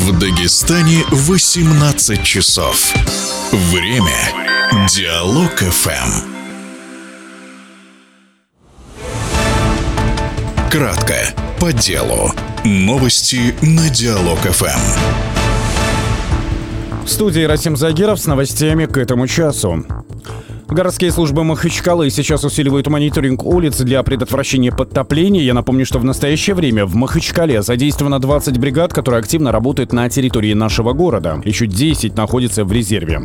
В Дагестане 18 часов. Время Диалог ФМ. Кратко, по делу. Новости на Диалог ФМ. В студии Расим Загиров с новостями к этому часу. Городские службы Махачкалы сейчас усиливают мониторинг улиц для предотвращения подтопления. Я напомню, что в настоящее время в Махачкале задействовано 20 бригад, которые активно работают на территории нашего города. Еще 10 находятся в резерве.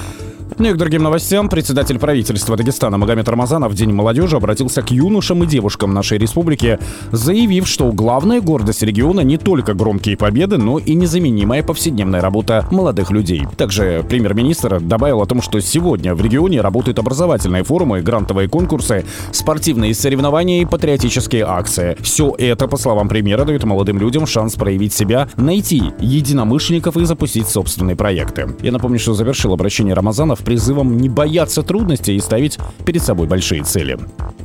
Ну и к другим новостям. Председатель правительства Дагестана Магомед Рамазанов в День молодежи обратился к юношам и девушкам нашей республики, заявив, что главная гордость региона не только громкие победы, но и незаменимая повседневная работа молодых людей. Также премьер-министр добавил о том, что сегодня в регионе работают образовательные форумы, грантовые конкурсы, спортивные соревнования и патриотические акции. Все это, по словам премьера, дает молодым людям шанс проявить себя, найти единомышленников и запустить собственные проекты. Я напомню, что завершил обращение Рамазанов призывом не бояться трудностей и ставить перед собой большие цели.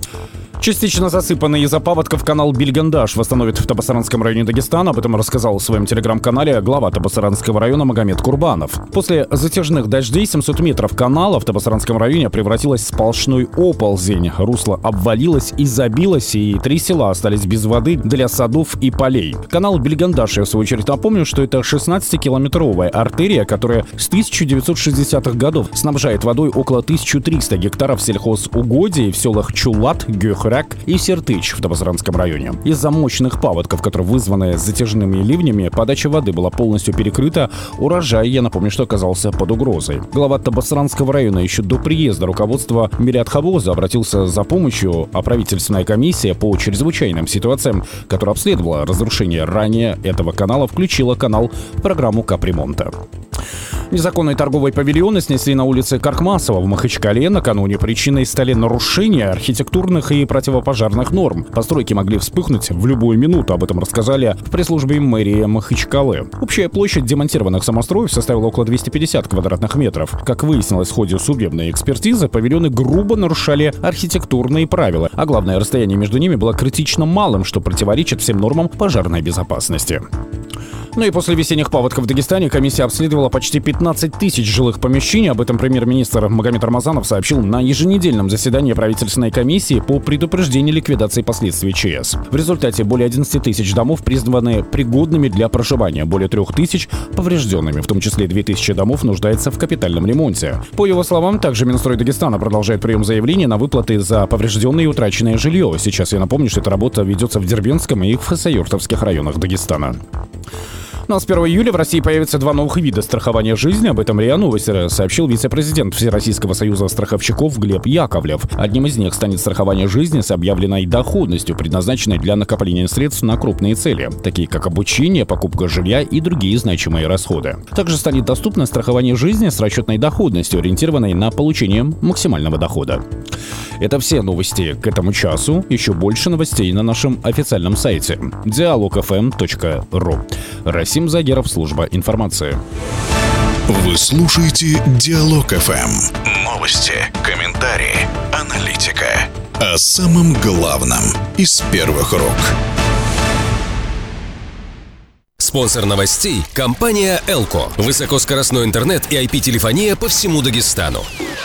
Частично засыпанный из-за паводков канал Бильгандаш восстановит в Табасаранском районе Дагестана. Об этом рассказал в своем телеграм-канале глава Табасаранского района Магомед Курбанов. После затяжных дождей 700 метров канала в Табасаранском районе превратилось в сплошной оползень. Русло обвалилось и забилось, и 3 села остались без воды для садов и полей. Канал Бильгандаш, я в свою очередь напомню, что это 16-километровая артерия, которая с 1960-х годов снабжает водой около 1300 гектаров сельхозугодий в селах Чулат, Гюхрак и Сертыч в Табасаранском районе. Из-за мощных паводков, которые вызваны затяжными ливнями, подача воды была полностью перекрыта. Урожай, я напомню, что оказался под угрозой. Глава Табасаранского района еще до приезда руководства Мириатхавоза обратился за помощью, а правительственная комиссия по чрезвычайным ситуациям, которая обследовала разрушение ранее этого канала, включила канал в программу капремонта. Незаконные торговые павильоны снесли на улице Каркмасова в Махачкале. Накануне причиной стали нарушения архитектурных и противопожарных норм. Постройки могли вспыхнуть в любую минуту. Об этом рассказали в пресс-службе мэрии Махачкалы. Общая площадь демонтированных самостроев составила около 250 квадратных метров. Как выяснилось в ходе судебной экспертизы, павильоны грубо нарушали архитектурные правила, а главное, расстояние между ними было критично малым, что противоречит всем нормам пожарной безопасности. Ну и после весенних паводков в Дагестане комиссия обследовала почти 15 тысяч жилых помещений. Об этом премьер-министр Магомед Рамазанов сообщил на еженедельном заседании правительственной комиссии по предупреждению ликвидации последствий ЧС. В результате более 11 тысяч домов признаны пригодными для проживания, более 3 тысяч поврежденными, в том числе 2 тысячи домов нуждается в капитальном ремонте. По его словам, также Минстрой Дагестана продолжает прием заявлений на выплаты за поврежденное и утраченное жилье. Сейчас я напомню, что эта работа ведется в Дербентском и в Хасавюртовских районах Дагестана. Ну а с 1 июля в России появятся 2 новых вида страхования жизни. Об этом РИА Новости сообщил вице-президент Всероссийского союза страховщиков Глеб Яковлев. Одним из них станет страхование жизни с объявленной доходностью, предназначенной для накопления средств на крупные цели, такие как обучение, покупка жилья и другие значимые расходы. Также станет доступно страхование жизни с расчетной доходностью, ориентированной на получение максимального дохода. Это все новости к этому часу. Еще больше новостей на нашем официальном сайте dialogfm.ru. Расим Загиров, служба информации. Вы слушаете Диалог ФМ. Новости, комментарии, аналитика. О самом главном из первых рук. Спонсор новостей – компания «Элко». Высокоскоростной интернет и IP-телефония по всему Дагестану.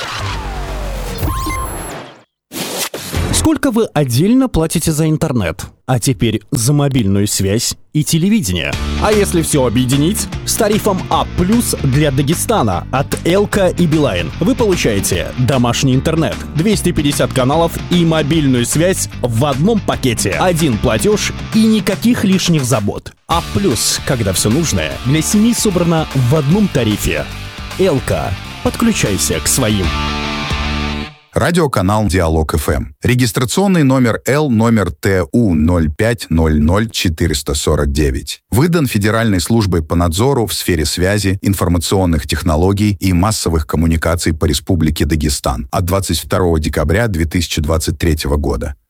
Сколько вы отдельно платите за интернет? А теперь за мобильную связь и телевидение. А если все объединить? С тарифом А+ для Дагестана от Элко и Билайн вы получаете домашний интернет, 250 каналов и мобильную связь в одном пакете. Один платеж и никаких лишних забот. А+, когда все нужное для семьи собрано в одном тарифе. Элко. Подключайся к своим. Радиоканал Диалог ФМ. Регистрационный номер Л номер ТУ 0500449. Выдан Федеральной службой по надзору в сфере связи, информационных технологий и массовых коммуникаций по Республике Дагестан от 22 декабря 2023 года.